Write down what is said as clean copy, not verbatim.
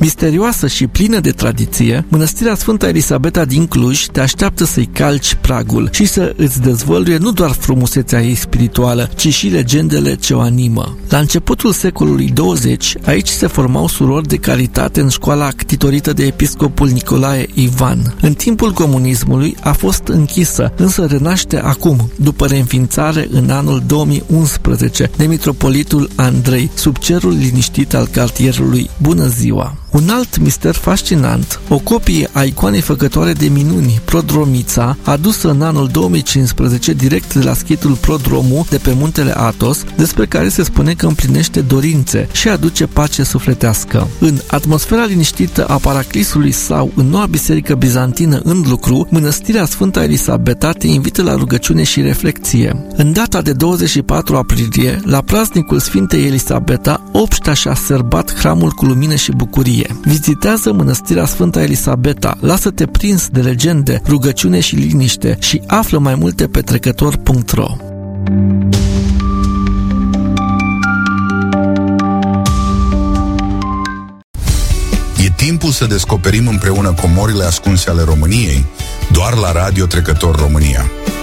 Misterioasă și plină de tradiție, Mănăstirea Sfânta Elisabeta din Cluj te așteaptă să-i calci pragul și să îți dezvăluie nu doar frumusețea ei spirituală, ci și legendele ce o animă. La începutul secolului 20, aici se formau surori de caritate în școala ctitorită de episcopul Nicolae Ivan. În timpul comunismului a fost închisă, însă renaște acum, după reînființare în anul 2011 de mitropolitul Andrei, sub cerul liniștit al cartierului Bună Ziua. Un alt mister fascinant, o copie a icoanei făcătoare de minuni, Prodromița, adusă în anul 2015 direct de la schitul Prodromu de pe muntele Athos, despre care se spune că împlinește dorințe și aduce pace sufletească. În atmosfera liniștită a Paraclisului sau în noua biserică bizantină în lucru, Mănăstirea Sfânta Elisabeta te invită la rugăciune și reflecție. În data de 24 aprilie, la praznicul Sfintei Elisabeta, obștea și-a sărbat hramul cu lumină și bucurie. Vizitează Mănăstirea Sfânta Elisabeta, lasă-te prins de legende, rugăciune și liniște și află mai multe pe trecător.ro. E timpul să descoperim împreună comorile ascunse ale României, doar la Radio Trecător România.